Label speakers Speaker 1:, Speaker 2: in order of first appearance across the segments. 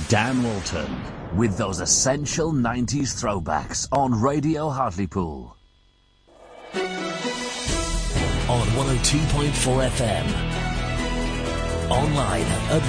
Speaker 1: Dan Walton with those essential 90s throwbacks on Radio Hartlepool. On 102.4 FM. Online at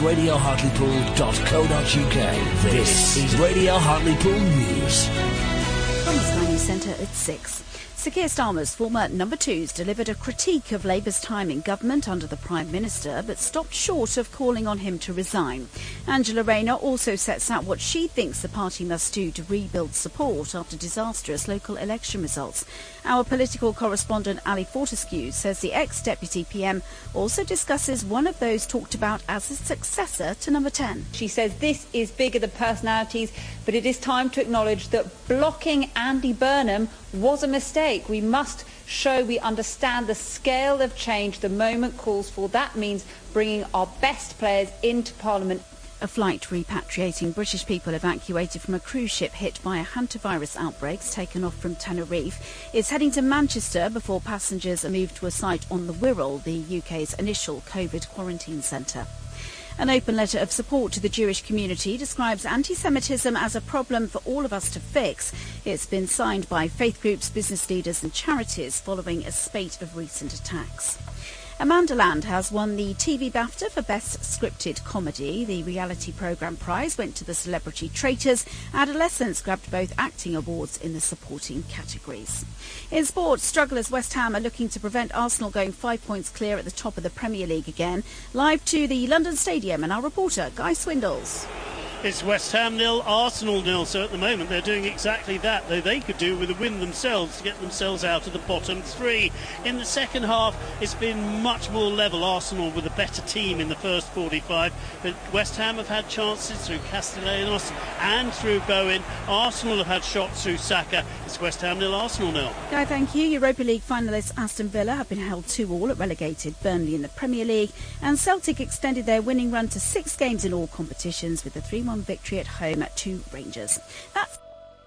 Speaker 1: radiohartlepool.co.uk. This is Radio Hartlepool News.
Speaker 2: From the Sky News Centre at 6. Sir Keir Starmer's former number twos delivered a critique of Labour's time in government under the Prime Minister, but stopped short of calling on him to resign. Angela Rayner also sets out what she thinks the party must do to rebuild support after disastrous local election results. Our political correspondent Ali Fortescue says the ex-deputy PM also discusses one of those talked about as a successor to number 10.
Speaker 3: She says this is bigger than personalities, but it is time to acknowledge that blocking Andy Burnham was a mistake. We must show we understand the scale of change the moment calls for. That means bringing our best players into Parliament.
Speaker 2: A flight repatriating British people evacuated from a cruise ship hit by a hantavirus outbreaks taken off from Tenerife is heading to Manchester before passengers are moved to a site on the Wirral, the UK's initial COVID quarantine centre. An open letter of support to the Jewish community describes anti-Semitism as a problem for all of us to fix. It's been signed by faith groups, business leaders and charities following a spate of recent attacks. Amanda Land has won the TV BAFTA for Best Scripted Comedy. The reality programme prize went to The Celebrity Traitors. Adolescents grabbed both acting awards in the supporting categories. In sport, strugglers West Ham are looking to prevent Arsenal going 5 points clear at the top of the Premier League again. Live to the London Stadium and our reporter, Guy Swindles.
Speaker 4: It's West Ham 0, Arsenal 0, so at the moment they're doing exactly that, though they could do with a win themselves to get themselves out of the bottom three. In the second half, it's been much more level. Arsenal with a better team in the first 45, but West Ham have had chances through Castellanos and through Bowen. Arsenal have had shots through Saka. It's West Ham 0, Arsenal 0.
Speaker 2: Guy, thank you. Europa League finalists Aston Villa have been held 2-2 at relegated Burnley in the Premier League, and Celtic extended their winning run to 6 games in all competitions with a 3-1 victory at home to Rangers. That's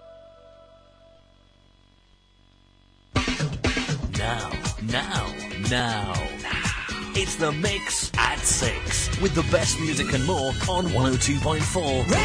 Speaker 1: Now. It's The Mix at 6 with the best music and more on 102.4